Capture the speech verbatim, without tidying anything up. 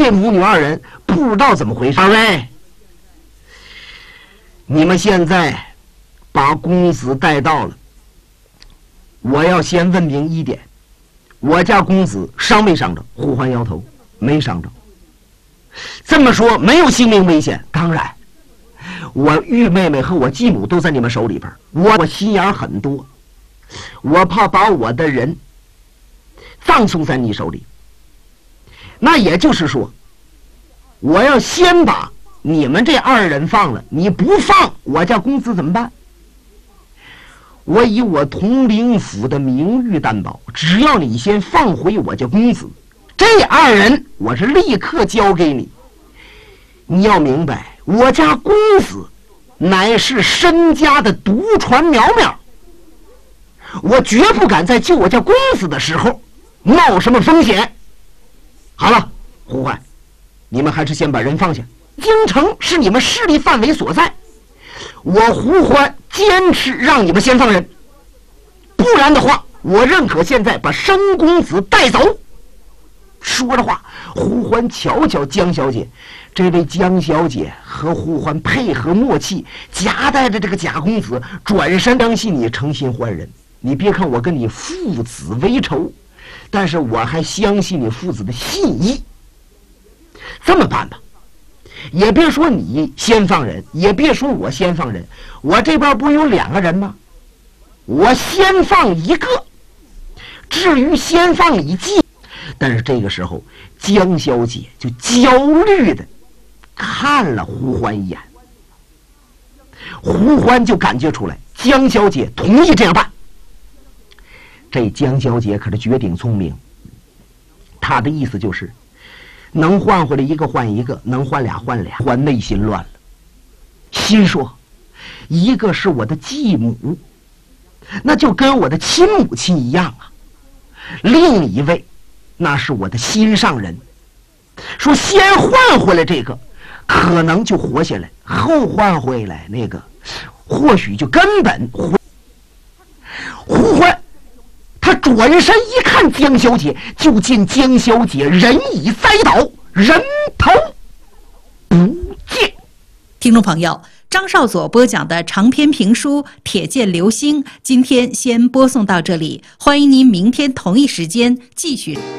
这母女二人不知道怎么回事。二位，你们现在把公子带到了，我要先问明一点，我家公子伤没伤着？胡欢摇头，没伤着。这么说没有性命危险？当然，我玉妹妹和我继母都在你们手里边，我我心眼很多，我怕把我的人葬送在你手里。那也就是说，我要先把你们这二人放了，你不放我家公子怎么办？我以我统领府的名誉担保，只要你先放回我家公子，这二人我是立刻交给你。你要明白，我家公子乃是身家的独传苗苗，我绝不敢在救我家公子的时候冒什么风险。好了，胡欢，你们还是先把人放下。京城是你们势力范围所在，我胡欢坚持让你们先放人，不然的话，我认可现在把申公子带走。说着话，胡欢瞧瞧江小姐，这位江小姐和胡欢配合默契，夹带着这个贾公子转身，相信你诚心换人。你别看我跟你父子为仇，但是我还相信你父子的信义。这么办吧，也别说你先放人，也别说我先放人，我这边不有两个人吗？我先放一个。至于先放李记，但是这个时候江小姐就焦虑的看了胡欢一眼，胡欢就感觉出来江小姐同意这样办。这江小姐可是绝顶聪明，她的意思就是能换回来一个换一个，能换俩换俩。换内心乱了，心说一个是我的继母，那就跟我的亲母亲一样啊，另一位那是我的心上人，说先换回来这个可能就活下来，后换回来那个或许就根本活。胡欢他转身一看江小姐，就见江小姐人已栽倒，人头不见。 听众朋友，张少佐播讲的长篇评书《铁剑流星》今天先播送到这里，欢迎您明天同一时间继续